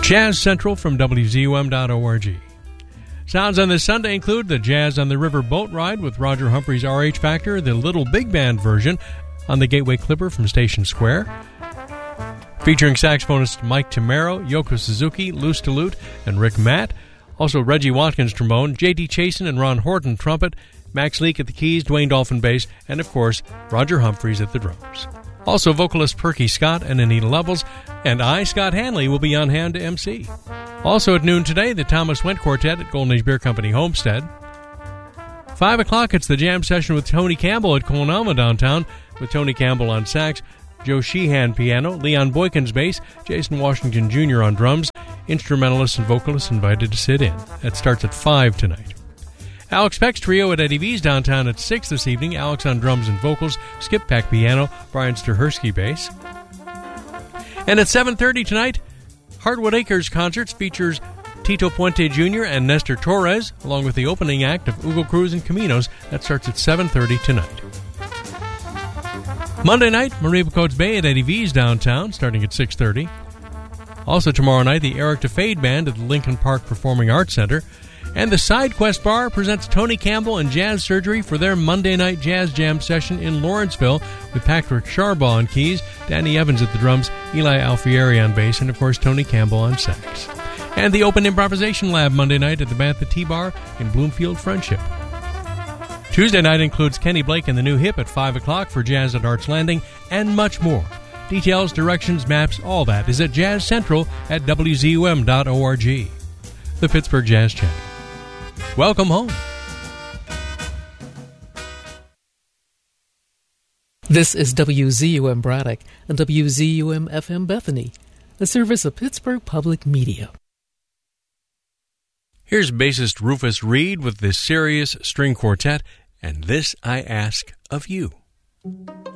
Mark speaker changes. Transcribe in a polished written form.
Speaker 1: Jazz Central from WZUM.org. Sounds on this Sunday include the Jazz on the River boat ride with Roger Humphrey's RH Factor, the Little Big Band version on the Gateway Clipper from Station Square, featuring saxophonist Mike Tamaro, Yoko Suzuki, Lou Stallute, and Rick Matt. Also Reggie Watkins trombone, J.D. Chasen and Ron Horton trumpet, Max Leake at the keys, Dwayne Dolphin bass, and of course Roger Humphreys at the drums. Also vocalist Perky Scott and Anita Levels, and I, Scott Hanley, will be on hand to MC. Also at noon today, the Thomas Wendt Quartet at Golden Age Beer Company Homestead. 5 o'clock, it's the jam session with Tony Campbell at Colonama downtown, with Tony Campbell on sax, Joe Sheehan piano, Leon Boykins bass, Jason Washington Jr. on drums, instrumentalists and vocalists invited to sit in. That starts at 5 tonight. Alex Peck's trio at Eddie V's downtown at 6 this evening. Alex on drums and vocals, Skip Peck piano, Brian Stahersky bass. And at 7:30 tonight, Hardwood Acres Concerts features Tito Puente Jr. and Nestor Torres, along with the opening act of Hugo Cruz and Caminos. That starts at 7:30 tonight. Monday night, Marie Coates Bay at Eddie V's downtown, starting at 6:30. Also tomorrow night, the Eric DeFade Band at the Lincoln Park Performing Arts Center. And the Side Quest Bar presents Tony Campbell and Jazz Surgery for their Monday night jazz jam session in Lawrenceville with Patrick Sharbaugh on keys, Danny Evans at the drums, Eli Alfieri on bass, and of course Tony Campbell on sax. And the Open Improvisation Lab Monday night at the Bantha Tea Bar in Bloomfield Friendship. Tuesday night includes Kenny Blake and the New Hip at 5 o'clock for Jazz at Arts Landing, and much more. Details, directions, maps, all that is at Jazz Central at WZUM.org. The Pittsburgh Jazz Channel. Welcome home.
Speaker 2: This is WZUM Braddock and WZUM FM Bethany, a service of Pittsburgh Public Media.
Speaker 1: Here's bassist Rufus Reed with the Sirius String Quartet, and This I Ask of You.